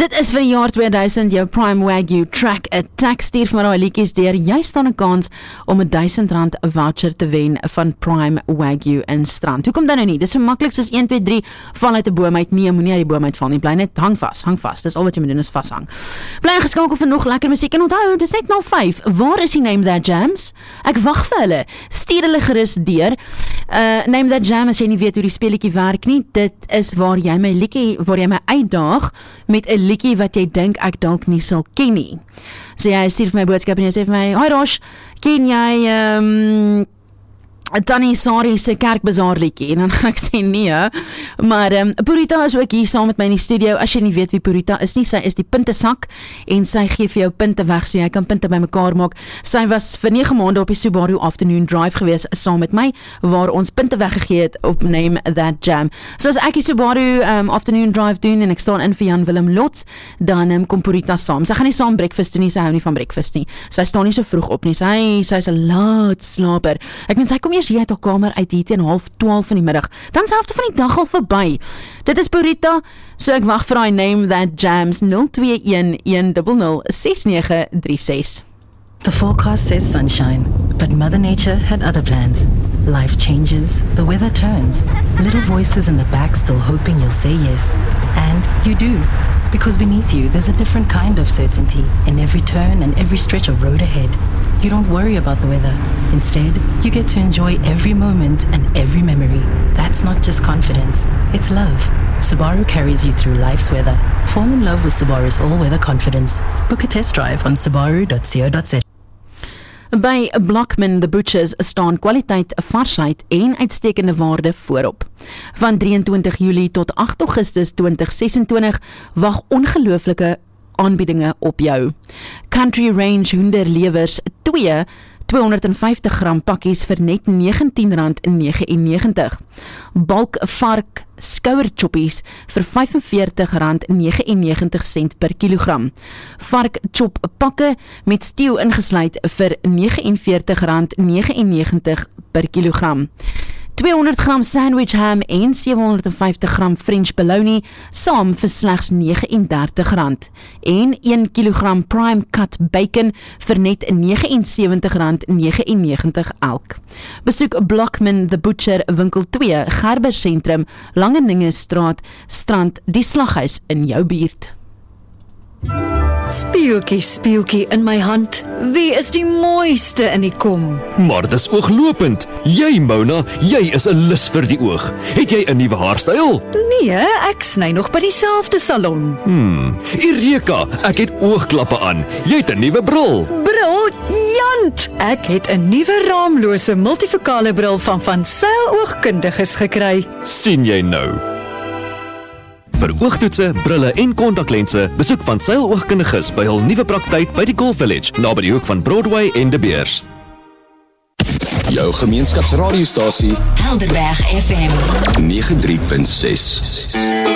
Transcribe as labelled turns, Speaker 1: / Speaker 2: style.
Speaker 1: Dit is vir die jaar 2000 jou Prime Wagyu Track Attack. Stuur vir my daai liedjies deur. Jy staan 'n kans om R1000 voucher te wen van Prime Wagyu in Strand. Hoekom dan nou nie? Dis so maklik soos 1, 2, 3 val uit 'n boom uit. Nee, moenie uit die boom uitval nie. Bly net hang vas. Dis al wat jy moet doen is vashang. Bly geskakel vir nog lekker musiek en onthou, dis net 05. Waar is die Name That Jams? Ek wag vir hulle. Stuur hulle gerus deur. Name That Jam, as jy nie weet hoe die speletjie werk nie, dit is waar jy my uitdaag met 'n liedjie wat jy dink ek dalk nie sal ken nie. So jy stuur vir my boodskap en jy sê vir my, "Hoi Rosh, ken jy Tannie Sari se Kerkbazaar liedjie?" En dan gaan ek sê nee, maar Purita is ook hier saam met my in die studio. As jy nie weet wie Purita is nie, sy is die puntesak en sy gee vir jou punte weg so jy kan punte bymekaar maak. Sy was vir 9 maande op die Subaru Afternoon Drive gewees saam met my waar ons punte weggegee het op Name That Jam. So as ek die Subaru Afternoon Drive doen en ek staan in vir Jan Willem Lots, dan kom Purita saam. Sy gaan nie saam breakfast doen nie, sy hou nie van breakfast nie. Sy staan nie so vroeg op nie. Sy's 'n laat slaper. Ek meen sy kom eers hier uit haar kamer uit hier teen 11:30 in die middag. Dan is die helfte van die dag al verby. Dit is Purita, so ek wag vir daai Name That Jams 02110006936.
Speaker 2: The forecast says sunshine, but Mother Nature had other plans. Life changes, the weather turns. Little voices in the back still hoping you'll say yes. And you do. Because beneath you, there's a different kind of certainty in every turn and every stretch of road ahead. You don't worry about the weather. Instead, you get to enjoy every moment and every memory. That's not just confidence, it's love. Subaru carries you through life's weather. Fall in love with Subaru's all-weather confidence. Book a test drive on subaru.co.za.
Speaker 1: By Blockman the Butchers staan kwaliteit, varsheid en uitstekende waarde voorop. Van 23 Julie tot 8 Augustus 2026 wag ongelooflike aanbiedinge op jou. Country Range hoenderlewers 250 gram pakkies vir net R19,99. Bulk vark skouerchoppies vir R45,99 per kilogram. Vark chop pakke met stew ingesluit vir R49,99 per kilogram. 200 gram sandwich ham en 750 gram French bologna saam vir slegs R39 en 1 kilogram prime cut bacon vir net R79,99 elk. Besoek Blockman the Butcher winkel 2 Gerber Sentrum, Langeningestraat, Strand, die slaghuis in jou buurt.
Speaker 3: Speeltjie in my hand. Wie is die mooiste in die kom?
Speaker 4: Maar dis ooglopend. Jy, Mona, jy is 'n lus vir die oog. Het jy 'n nuwe haarstyl?
Speaker 3: Nee, ek sny nog by dieselfde salon.
Speaker 4: Eureka, ek het oogklappe aan. Jy het 'n nuwe bril.
Speaker 3: Briljant! Ek het 'n nuwe raamlose multifokale bril van Sail Oogkundiges gekry.
Speaker 4: Sien jy nou? Vir oogtoetse, brille en kontaklense, besoek Van Sail Oogkundiges by hul nuwe praktyk by die Golf Village, naby die hoek van Broadway en De Beers.
Speaker 5: Jou gemeenskapsradiostasie
Speaker 6: Helderberg FM
Speaker 5: 93.6.